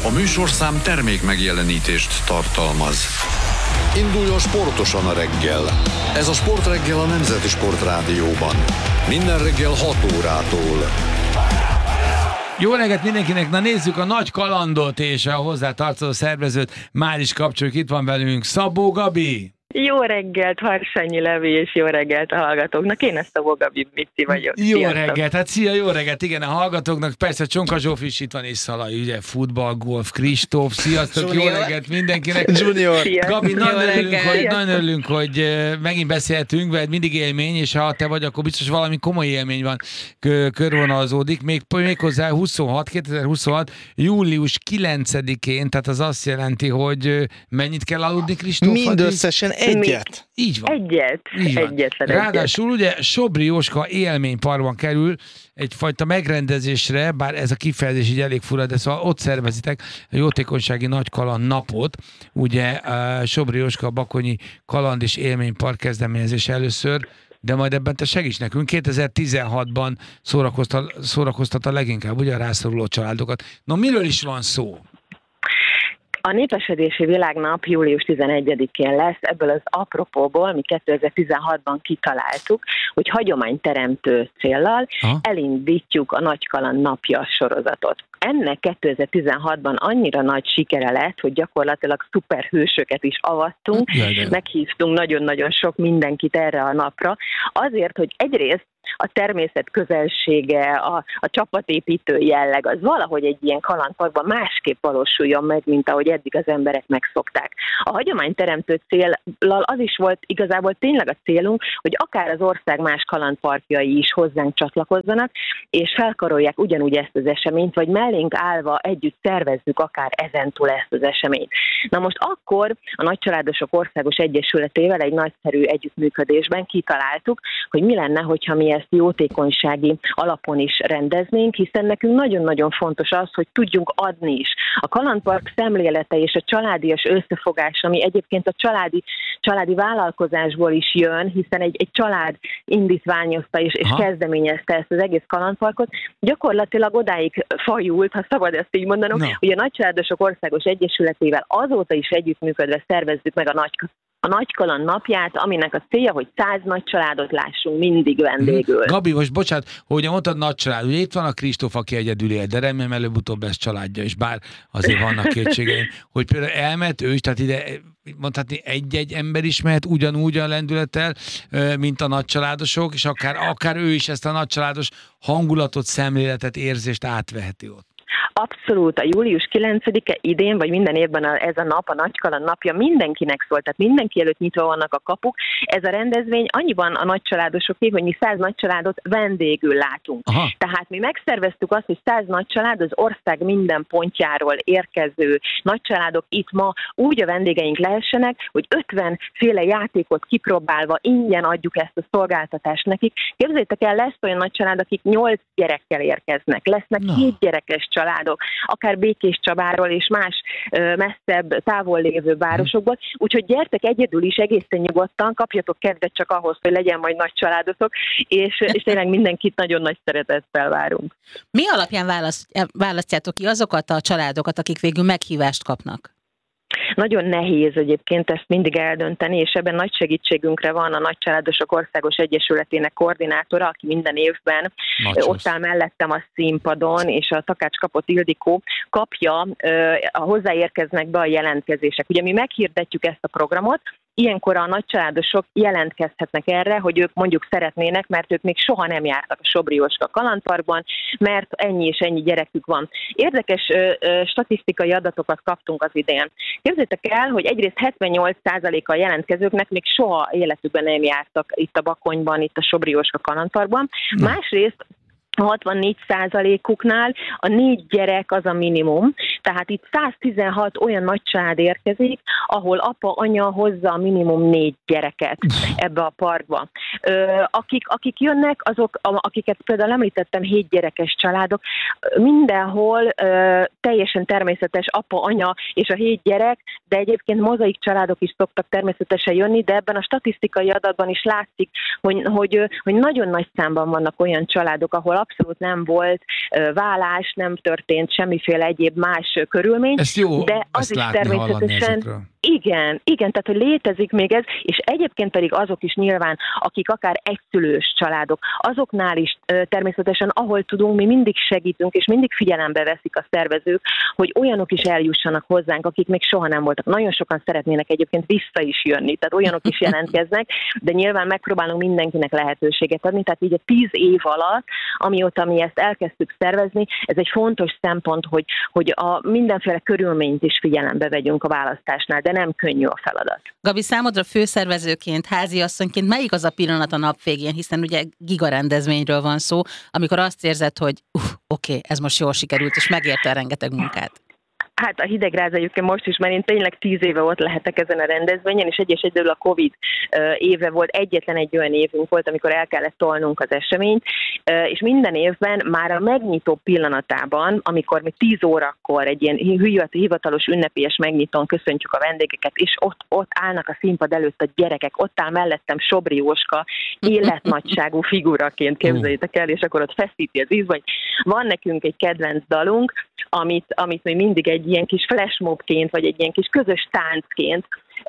A műsorszám termék megjelenítést tartalmaz. Induljon sportosan a reggel. Ez a Sportreggel a Nemzeti Sportrádióban. Minden reggel 6 órától. Jó reggelt mindenkinek! Na nézzük a nagy kalandot és a hozzá tartozó szervezőt. Már is kapcsoljuk, itt van velünk Szabó Gabi. Jó reggelt, Harsányi Levi, és jó reggelt a hallgatóknak. Én Szabó Gabi Mici vagyok. Jó reggelt, hát szia, jó reggelt, igen, a hallgatóknak. Persze Csonka Zsófi is itt van, és Szalai, ugye, futball, golf, Kristóf, sziasztok, jó reggelt mindenkinek. Junior. Gabi, nagyon örülünk, hogy megint beszélhetünk, mert mindig élmény, és ha te vagy, akkor biztos valami komoly élmény van, körvonalazódik. Méghozzá 2026, július 9-én, tehát az azt jelenti, hogy mennyit kell aludni, Kristóf? Mindösszesen egyet. Így van. Egyet. Ráadásul ugye Sobri Jóska élményparkban kerül egyfajta megrendezésre, bár ez a kifejezés így elég fura, de szóval ott szervezitek a jótékonysági nagy kaland napot, ugye Sobri Jóska a Bakonyi Kaland és Élménypark kezdeményezés először, de majd ebben te segíts nekünk. 2016-ban szórakoztat a leginkább ugye a rászoruló családokat. No, miről is van szó? A Népesedési Világnap július 11-én lesz, ebből az apropóból mi 2016-ban kitaláltuk, hogy hagyományteremtő céllal elindítjuk a Nagy Kaland napja sorozatot. Ennek 2016-ban annyira nagy sikere lett, hogy gyakorlatilag szuperhősöket is avattunk, meghívtunk nagyon-nagyon sok mindenkit erre a napra, azért, hogy egyrészt a természet közelsége, a csapatépítő jelleg, az valahogy egy ilyen kalandparkban másképp valósuljon meg, mint ahogy eddig az emberek megszokták. A hagyományteremtő céllal az is volt igazából tényleg a célunk, hogy akár az ország más kalandparkjai is hozzánk csatlakozzanak, és felkarolják ugyanúgy ezt az eseményt, vagy mellénk állva együtt szervezzük akár ezentúl ezt az eseményt. Na most akkor a Nagycsaládosok Országos Egyesületével egy nagyszerű együttműködésben kitaláltuk, hogy mi lenne, hogyha mi ezt jótékonysági alapon is rendeznénk, hiszen nekünk nagyon-nagyon fontos az, hogy tudjunk adni is. A kalandpark szemlélete és a családias összefogás, ami egyébként a családi vállalkozásból is jön, hiszen egy család indítványozta és kezdeményezte ezt az egész kalandparkot, gyakorlatilag odáig fajult, ha szabad ezt így mondanom, hogy a Nagycsaládosok Országos Egyesületével azóta is együttműködve szervezzük meg a Nagy Kaland napját, aminek a célja, hogy 100 nagy családot lássunk mindig vendégül. Gabi, most bocsánat, hogy mondtad nagy család, ugye itt van a Kristóf, aki egyedül él, de remélem előbb-utóbb lesz családja is, bár azért vannak kétségeim, hogy például elmehet ő is, tehát ide mondhatni egy-egy ember is mehet ugyanúgy a lendülettel, mint a nagycsaládosok, és akár ő is ezt a nagycsaládos hangulatot, szemléletet, érzést átveheti ott. Abszolút, a július 9-e idén, vagy minden évben ez a nap, a Nagy Kaland napja mindenkinek szól, tehát mindenki előtt nyitva vannak a kapuk. Ez a rendezvény annyiban a nagycsaládosoké, hogy mi 100 nagycsaládot vendégül látunk. Tehát mi megszerveztük azt, hogy 100 nagycsalád az ország minden pontjáról érkező nagycsaládok itt ma úgy a vendégeink lehessenek, hogy 50 féle játékot kipróbálva ingyen adjuk ezt a szolgáltatást nekik. Képzeljétek el, lesz olyan nagycsalád, akik 8 gyerekkel érkeznek, lesznek 7 gyerekes családok, akár Békés Csabáról és más messzebb, távol lévő városokból. Úgyhogy gyertek egyedül is egészen nyugodtan, kapjatok kedvet csak ahhoz, hogy legyen majd nagy családotok, és tényleg mindenkit nagyon nagy szeretettel várunk. Mi alapján választjátok ki azokat a családokat, akik végül meghívást kapnak? Nagyon nehéz egyébként ezt mindig eldönteni, és ebben nagy segítségünkre van a Nagycsaládosok Országos Egyesületének koordinátora, aki minden évben ott áll mellettem a színpadon, és a Takács Kapott Ildikó kapja, hozzáérkeznek be a jelentkezések. Ugye mi meghirdetjük ezt a programot, ilyenkor a nagycsaládosok jelentkezhetnek erre, hogy ők mondjuk szeretnének, mert ők még soha nem jártak a Sobri Jóska kalandparkban, mert ennyi és ennyi gyerekük van. Érdekes statisztikai adatokat kaptunk az idén. Képzeljétek el, hogy egyrészt 78%-a jelentkezőknek még soha életükben nem jártak itt a Bakonyban, itt a Sobri Jóska kalandparkban. Másrészt a 64%-uknál a 4 gyerek az a minimum, tehát itt 116 olyan nagy család érkezik, ahol apa, anya hozza a minimum 4 gyereket ebbe a parkba. Akik jönnek, azok, akiket például említettem, 7 gyerekes családok, mindenhol teljesen természetes apa, anya és a 7 gyerek, de egyébként mozaik családok is szoktak természetesen jönni, de ebben a statisztikai adatban is látszik, hogy nagyon nagy számban vannak olyan családok, ahol abszolút nem volt válás, nem történt semmiféle egyéb más ideális körülmény. Ezt jó, de az ezt is látni, természetesen igen, tehát hogy létezik még ez, és egyébként pedig azok is nyilván, akik akár egyszülős családok, azoknál is természetesen, ahol tudunk, mi mindig segítünk, és mindig figyelembe veszik a szervezők, hogy olyanok is eljussanak hozzánk, akik még soha nem voltak. Nagyon sokan szeretnének egyébként vissza is jönni, tehát olyanok is jelentkeznek, de nyilván megpróbálunk mindenkinek lehetőséget adni, tehát így a 10 év alatt, amióta mi ezt elkezdtük szervezni, ez egy fontos szempont, hogy a mindenféle körülményt is figyelembe vegyünk a választásnál, de nem könnyű a feladat. Gabi, számodra főszervezőként, háziasszonyként melyik az a pillanat a nap végén, hiszen ugye gigarendezvényről van szó, amikor azt érzed, hogy oké, ez most jól sikerült, és megérte rengeteg munkát? Hát a hidegráz egyébként most is, mert én tényleg 10 éve ott lehetek ezen a rendezvényen, és egyedül a Covid éve volt, egyetlen egy olyan évünk volt, amikor el kellett tolnunk az eseményt, és minden évben már a megnyitó pillanatában, amikor mi 10 órakor egy ilyen hivatalos ünnepélyes megnyitón köszöntjük a vendégeket, és ott állnak a színpad előtt a gyerekek, ott áll mellettem Sobri Jóska, életnagyságú figuraként, képzeljétek el, és akkor ott feszíti az íz, vagy van nekünk egy kedvenc dalunk, amit mi mindig egy ilyen kis flashmobként, vagy egy ilyen kis közös táncként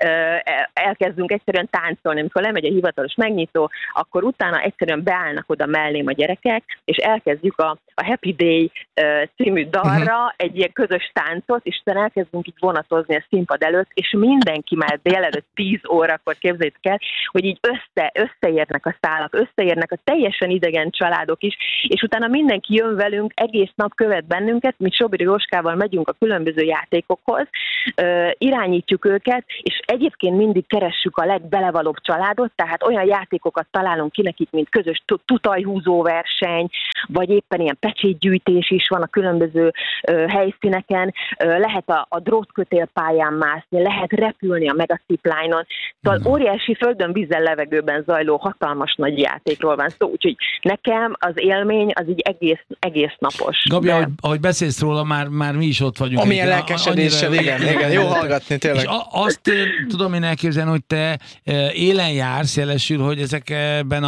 elkezdünk egyszerűen táncolni. Amikor lemegy a hivatalos megnyitó, akkor utána egyszerűen beállnak oda mellém a gyerekek, és elkezdjük a Happy Day című dalra egy ilyen közös táncot, és utána elkezdünk így vonatozni a színpad előtt, és mindenki már délelőtt 10 órakor, képzeljétek el, hogy így összeérnek a szálak, összeérnek a teljesen idegen családok is, és utána mindenki jön velünk, egész nap követ bennünket, mi Sobri Jóskával megyünk a különböző játékokhoz, irányítjuk őket, és egyébként mindig keressük a legbelevalóbb családot, tehát olyan játékokat találunk ki nekik, mint közös tutajhúzó verseny, vagy éppen ilyen pecsétgyűjtés is van a különböző helyszíneken, lehet a drótkötélpályán mászni, lehet repülni a megazipline-on, szóval óriási földön, vízzel, levegőben zajló hatalmas nagy játékról van szó, úgyhogy nekem az élmény az így egész napos. Gabi, ahogy beszélsz róla, már mi is ott vagyunk. Amilyen lelkesedéssel, igen, jó hallgatni tényleg. És azt tudom én elképzelni, hogy te élen jársz, jelesül, hogy ezekben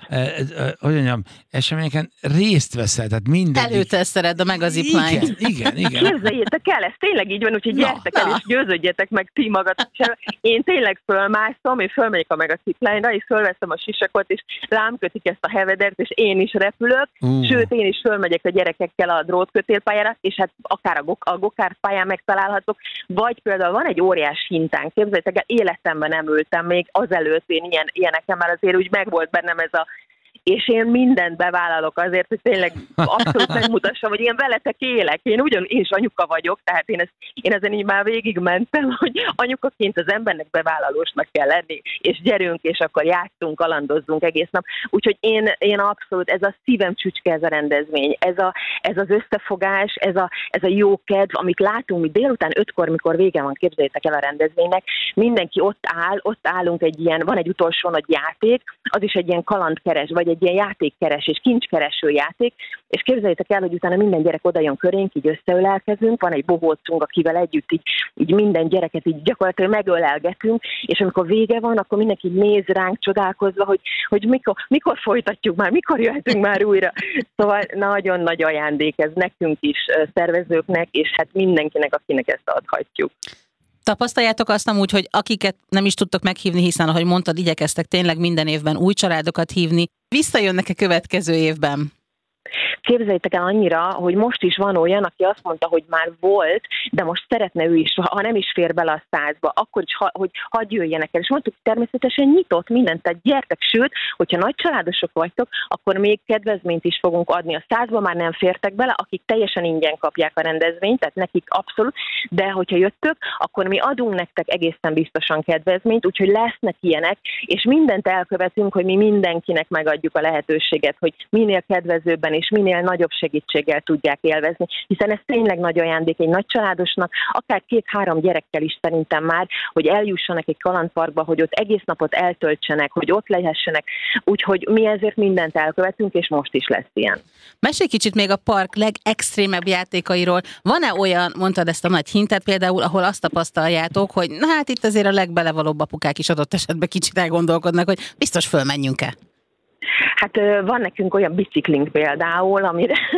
hogy mondjam, eseményeken részt veszel, tehát minden. Előteszed a megazipline-t. Igen. Képzeljétek el, ez tényleg így van, úgyhogy gyertek el, és győződjetek meg ti magatok. Én tényleg fölmászom, és fölmegyek a megazipline-ra, és fölveszem a sisakot, és rám kötik ezt a hevedert, és én is repülök, sőt, én is fölmegyek a gyerekekkel a drótkötélpályára, és hát akár a gokártpályán megtalálhatok, vagy például van egy óriás hintánk, képzeljétek el, életemben nem ültem még azelőtt én ilyeneken, már azért úgy megvolt bennem ez és én mindent bevállalok azért, hogy tényleg abszolút megmutassam, hogy én veletek élek. Én is anyuka vagyok, tehát én ezen így már végigmentem, hogy anyukaként az embernek bevállalósnak kell lenni, és gyerünk, és akkor játszunk, kalandozzunk egész nap. Úgyhogy én abszolút, ez a szívem csücske ez a rendezvény, ez az összefogás, ez a jó kedv, amit látunk mi délután 5-kor, mikor vége van, képzeljétek el a rendezvénynek, mindenki ott állunk van egy utolsó nagy játék, az is egy ilyen kalandkeres, vagy egy ilyen játékkeresés, kincskereső játék, és képzeljétek el, hogy utána minden gyerek oda jön körénk, így összeölelkezünk, van egy bohócunk, akivel együtt így minden gyereket így gyakorlatilag megölelgetünk, és amikor vége van, akkor mindenki néz ránk csodálkozva, hogy mikor folytatjuk már, mikor jöhetünk már újra. Szóval nagyon nagy ajándék ez nekünk is, szervezőknek, és hát mindenkinek, akinek ezt adhatjuk. Tapasztaljátok azt amúgy, hogy akiket nem is tudtok meghívni, hiszen, ahogy mondtad, igyekeztek tényleg minden évben új családokat hívni, visszajönnek-e következő évben? Képzeljétek el annyira, hogy most is van olyan, aki azt mondta, hogy már volt, de most szeretne ő is, ha nem is fér bele a 100-ba, akkor is, hogy hadd jöjjenek el. És mondtuk, természetesen nyitott mindent, tehát gyertek, sőt, hogyha nagy családosok vagytok, akkor még kedvezményt is fogunk adni. A 100-ba már nem fértek bele, akik teljesen ingyen kapják a rendezvényt, tehát nekik abszolút, de hogyha jöttök, akkor mi adunk nektek egészen biztosan kedvezményt, úgyhogy lesznek ilyenek, és mindent elkövetünk, hogy mi mindenkinek megadjuk a lehetőséget, hogy minél kedvezőbben és minél nagyobb segítséggel tudják élvezni, hiszen ez tényleg nagy ajándék egy nagy családosnak, akár 2-3 gyerekkel is szerintem már, hogy eljussanak egy kalandparkba, hogy ott egész napot eltöltsenek, hogy ott lehessenek, úgyhogy mi ezért mindent elkövetünk, és most is lesz ilyen. Mesélj kicsit még a park legextrémebb játékairól. Van-e olyan, mondtad ezt a nagy hintet például, ahol azt tapasztaljátok, hogy na hát itt azért a legbelevalóbb apukák is adott esetben kicsit elgondolkodnak, hogy biztos fölmenjünk-e? Hát van nekünk olyan biciklink például,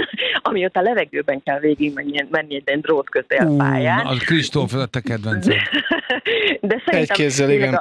amióta a levegőben kell végig menni egy ilyen drótkötélpályán. Az Kristóf, a te kedvenced. De szerintem egy kézzel, igen.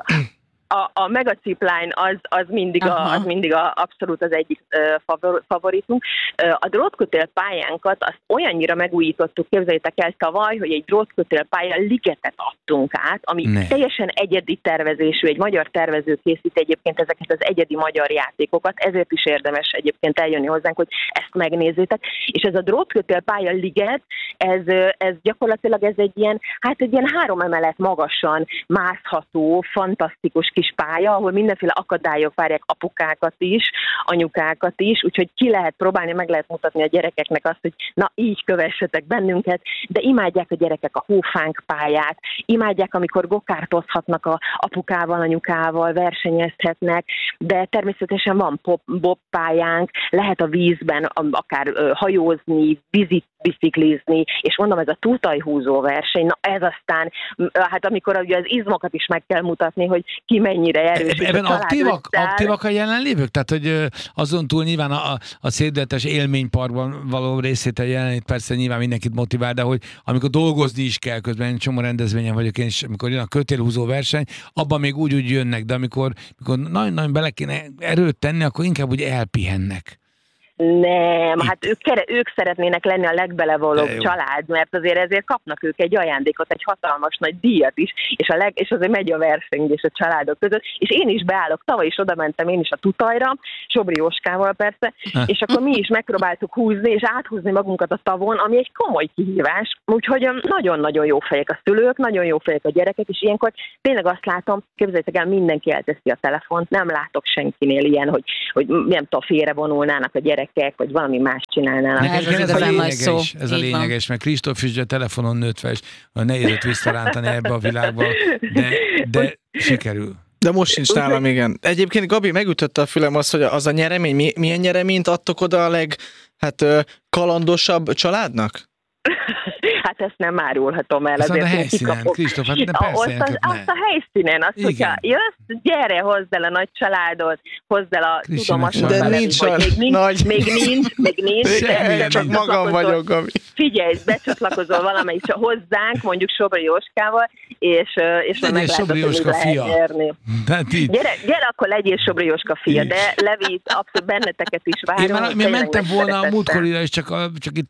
A Mega Zipline az mindig abszolút az egyik favoritunk. A drótkötél pályánkat azt olyannyira megújítottuk, képzeljétek el tavaly, hogy egy drótkötél pálya ligetet adtunk át, ami teljesen egyedi tervezésű, egy magyar tervező készít egyébként ezeket az egyedi magyar játékokat, ezért is érdemes egyébként eljönni hozzánk, hogy ezt megnézzétek. És ez a drótkötél pálya liget, ez gyakorlatilag egy ilyen 3 emelet magasan mászható, fantasztikus kis pálya, ahol mindenféle akadályok várják apukákat is, anyukákat is, úgyhogy ki lehet próbálni, meg lehet mutatni a gyerekeknek azt, hogy na így kövessetek bennünket, de imádják a gyerekek a hófánk pályát, imádják, amikor gokártozhatnak a apukával, anyukával, versenyezhetnek, de természetesen van bob pályánk, lehet a vízben akár hajózni, biciklizni, és mondom, ez a tútajhúzó verseny, na ez aztán, hát amikor ugye az izmokat is meg kell mutatni, hogy ki mennyire erős. Ebben aktívak a jelenlévők? Tehát, hogy azon túl nyilván a szédületes élményparkban való részvétel jelenlét persze nyilván mindenkit motivál, de hogy amikor dolgozni is kell közben, én csomó rendezvényen vagyok én, és amikor jön a kötélhúzó verseny, abban még úgy jönnek, de amikor nagyon bele kéne erőt tenni, akkor inkább úgy elpihennek. Nem, hát ők szeretnének lenni a legbelevalóbb család, mert azért ezért kapnak ők egy ajándékot, egy hatalmas nagy díjat is, és azért megy a versengés a családok között, és én is beállok, tavaly is oda mentem én is a Tutajra, Sobri Jóskával persze, és akkor mi is megpróbáltuk húzni, és áthúzni magunkat a tavon, ami egy komoly kihívás, úgyhogy nagyon-nagyon jó fejek a szülők, nagyon jó fejek a gyerekek, és ilyenkor tényleg azt látom, képzeljétek el, mindenki elteszi a telefont, nem látok senkinél ilyen, hogy nem tudom, félrevonulnának a gyerekek, vagy valami más csinálnának. Ez a lényeges, mert Kristóf is a telefonon nőtt fel, és nehéz őt visszarántani ebbe a világba, de sikerül. De most sincs nálam, igen. Egyébként Gabi megütötte a fülem azt, hogy az a nyeremény, milyen nyereményt adtok oda a kalandosabb családnak? Hát ezt nem árulhatom el. Azt a helyszínen, Kristóf, hát persze. Azt a helyszínen, azt, hogyha jössz, gyere, hozd el a nagy családot, hozd el a tudomas még nincs. Csak magam vagyok, Gabi. Figyelj, becsatlakozol valamelyik hozzánk, mondjuk Sobri Jóskával, és meg Sobri Jóska fia. Gyere, akkor legyél Sobri Jóska fia, de Levi, abszolút benneteket is várom. Én mentem volna a múltkorira, és csak itt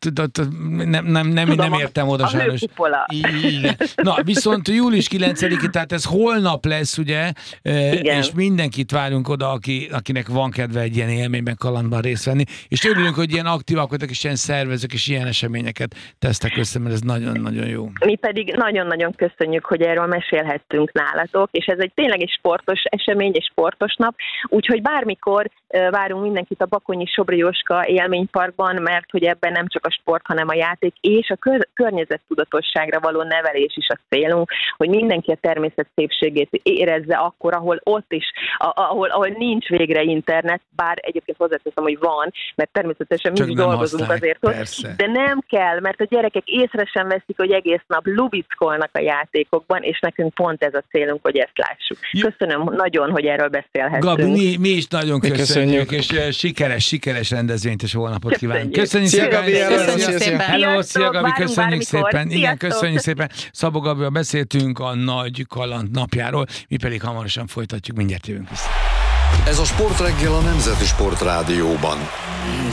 nem értem oda sajnos. Igen. Na, viszont július 9-i, tehát ez holnap lesz, ugye, és mindenkit várunk oda, akinek van kedve egy ilyen élményben, kalandban részt venni, és örülünk, hogy ilyen aktívak vagytok, és ilyen szervezők, és ilyen eseményeket tesztek össze, mert ez nagyon-nagyon jó. Mi pedig nagyon-nagyon köszönjük, hogy erről mesélhettünk nálatok, és ez tényleg egy sportos esemény, egy sportos nap, úgyhogy bármikor várunk mindenkit a Bakonyi Sobri Jóska élményparkban, mert hogy ebben nem csak a sport, hanem a játék és a környezettudatosságra való nevelés is a célunk, hogy mindenki a természet szépségét érezze akkor, ahol ott is, ahol nincs végre internet, bár egyébként hozzáteszem, hogy van, mert természetesen mi dolgozunk azért, de nem kell, mert a gyerekek észre sem veszik, hogy egész nap lubickolnak a játékokban, és nekünk pont ez a célunk, hogy ezt lássuk. Köszönöm nagyon, hogy erről beszélhetünk. Gabi, mi is nagyon köszönjük, és sikeres rendezvényt és holnapot kívánunk. Köszönjük szépen! Hello, szia Gabi, köszönjük szépen! Igen, köszönjük szépen! Szabó Gabival beszéltünk a Nagy Kaland napjáról, mi pedig hamarosan folytatjuk, mindjárt jövünk vissza. Ez a Sportreggel a Nemzeti Sportrádióban.